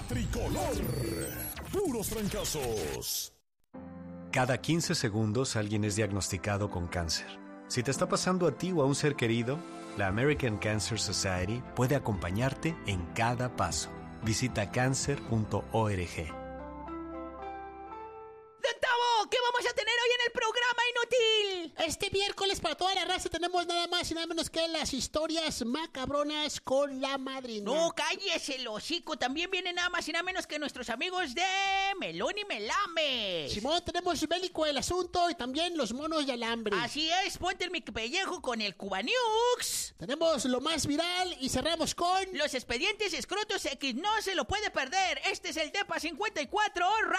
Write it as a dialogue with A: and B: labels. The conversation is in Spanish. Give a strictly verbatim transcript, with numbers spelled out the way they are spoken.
A: tricolor. Puros trancazos.
B: Cada quince segundos alguien es diagnosticado con cáncer. Si te está pasando a ti o a un ser querido, la American Cancer Society puede acompañarte en cada paso. Visita cancer punto org.
C: ¿Qué vamos a tener hoy en el programa, inútil?
D: Este miércoles para toda la raza tenemos nada más y nada menos que las historias macabronas con la madrina.
C: No, cállese el hocico. También vienen nada más y nada menos que nuestros amigos de Melón y Melame.
D: Simón, tenemos bélico el asunto y también los monos de alambre.
C: Así es, ponte el mi pellejo con el Cubanux.
D: Tenemos lo más viral y cerramos con...
C: Los expedientes escrotos X, no se lo puede perder. Este es el Depa cincuenta y cuatro.